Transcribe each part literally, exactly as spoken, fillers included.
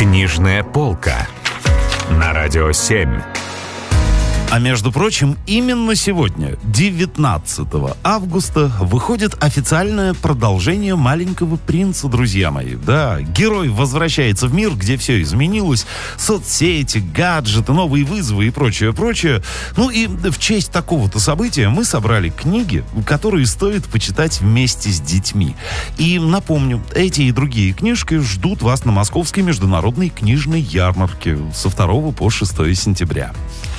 Книжная полка на Радио семь. А между прочим, именно сегодня, девятнадцатого августа, выходит официальное продолжение «Маленького принца», друзья мои. Да, герой возвращается в мир, где все изменилось. Соцсети, гаджеты, новые вызовы и прочее, прочее. Ну и в честь такого-то события мы собрали книги, которые стоит почитать вместе с детьми. И напомню, эти и другие книжки ждут вас на Московской международной книжной ярмарке со второго по шестое сентября.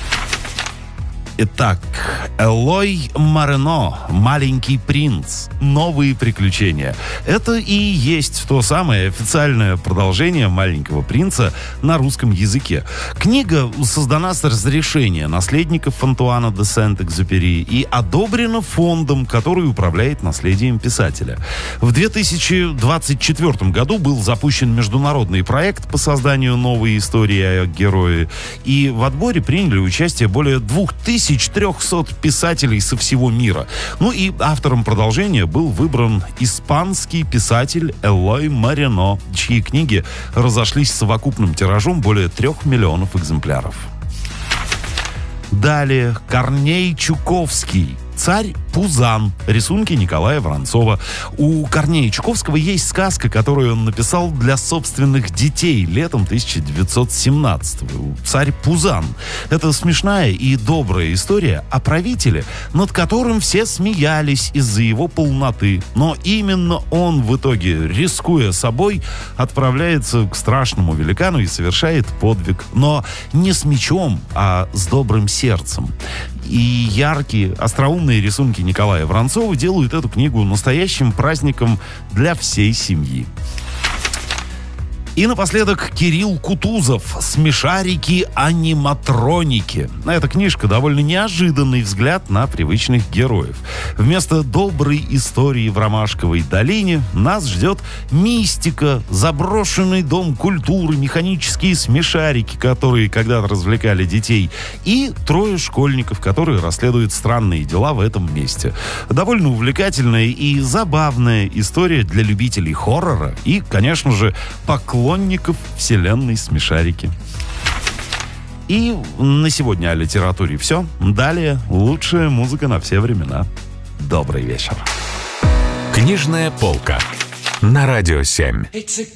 Итак, Элой Марено, «Маленький принц. Новые приключения». Это и есть то самое официальное продолжение «Маленького принца» на русском языке. Книга создана с разрешения наследников Антуана де Сент-Экзюпери и одобрена фондом, который управляет наследием писателя. В две тысячи двадцать четвёртом году был запущен международный проект по созданию новой истории о герое, и в отборе приняли участие более двух тысяч трехсот писателей со всего мира. Ну и автором продолжения был выбран испанский писатель Элой Марено, чьи книги разошлись совокупным тиражом более трех миллионов экземпляров. Далее Корней Чуковский, «Царь Пузан», рисунки Николая Воронцова. У Корнея Чуковского есть сказка, которую он написал для собственных детей летом тысяча девятьсот семнадцатого. «Царь Пузан». Это смешная и добрая история о правителе, над которым все смеялись из-за его полноты. Но именно он в итоге, рискуя собой, отправляется к страшному великану и совершает подвиг. Но не с мечом, а с добрым сердцем. И яркие, остроумные рисунки Николая Воронцова делают эту книгу настоящим праздником для всей семьи. И напоследок Кирилл Кутузов, «Смешарики-аниматроники». Эта книжка довольно неожиданный взгляд на привычных героев. Вместо доброй истории в Ромашковой долине нас ждет мистика, заброшенный дом культуры, механические смешарики, которые когда-то развлекали детей, и трое школьников, которые расследуют странные дела в этом месте. Довольно увлекательная и забавная история для любителей хоррора и, конечно же, поклонников вселенной «Смешарики». И на сегодня о литературе все. Далее лучшая музыка на все времена. Добрый вечер. Книжная полка на Радио семь.